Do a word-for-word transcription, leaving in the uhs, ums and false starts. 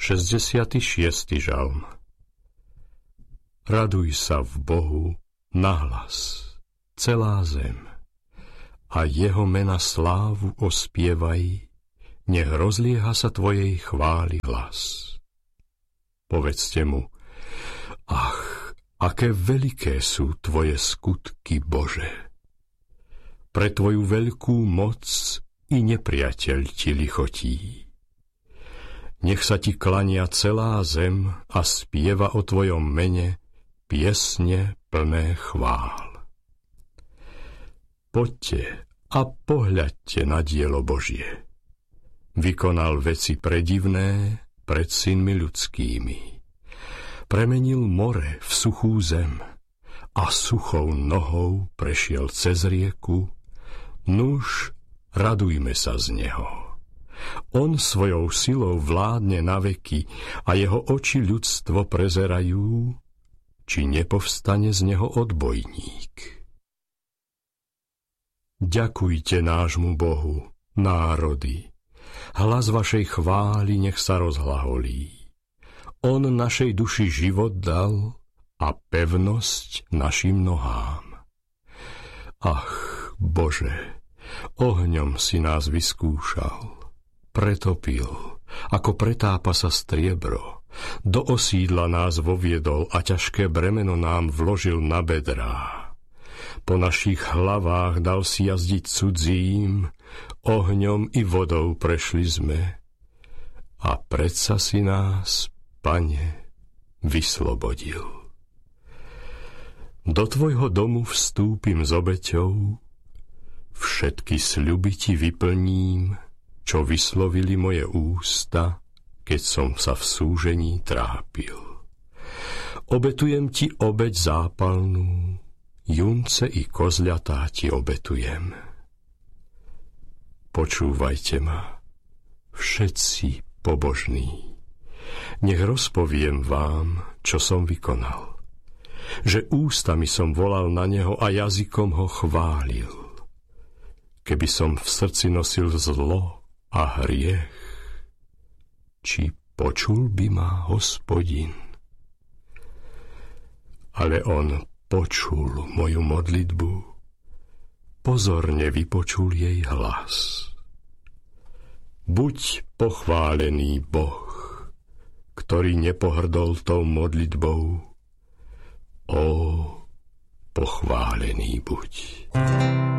šesťdesiaty šiesty žalm. Raduj sa v Bohu nahlas, celá zem, a jeho mena slávu ospievaj, nech rozlieha sa tvojej chvály hlas. Povedzte mu: ach, aké veľké sú tvoje skutky, Bože! Pre tvoju veľkú moc i nepriateľ ti lichotí. Nech sa ti klania celá zem a spieva o tvojom mene piesne plné chvál. Poďte a pohľadte na dielo Božie. Vykonal veci predivné pred synmi ľudskými. Premenil more v suchú zem a suchou nohou prešiel cez rieku. Nuž, radujme sa z neho. On svojou silou vládne na veky a jeho oči ľudstvo prezerajú, či nepovstane z neho odbojník. Ďakujte nášmu Bohu, národy. Hlas vašej chvály nech sa rozhlaholí. On našej duši život dal a pevnosť našim nohám. Ach, Bože, ohňom si nás vyskúšal. Pretopil, ako pretápa sa striebro. Do osídla nás voviedol a ťažké bremeno nám vložil na bedrá. Po našich hlavách dal si jazdiť cudzím, ohňom i vodou prešli sme. A predsa si nás, Pane, vyslobodil. Do tvojho domu vstúpim s obeťou, všetky sľuby ti vyplním, čo vyslovili moje ústa, keď som sa v súžení trápil. Obetujem ti obeť zápalnú, junce i kozľatá ti obetujem. Počúvajte ma, všetci pobožní. Nech rozpoviem vám, čo som vykonal. Že ústami som volal na neho a jazykom ho chválil. Keby som v srdci nosil zlo a hriech, či počul by ma Hospodin? Ale on počul moju modlitbu, pozorne vypočul jej hlas. Buď pochválený Boh, ktorý nepohrdol tou modlitbou. Ó, pochválený buď.